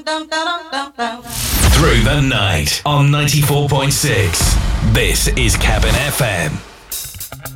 Through the night on 94.6. This is Cabin FM.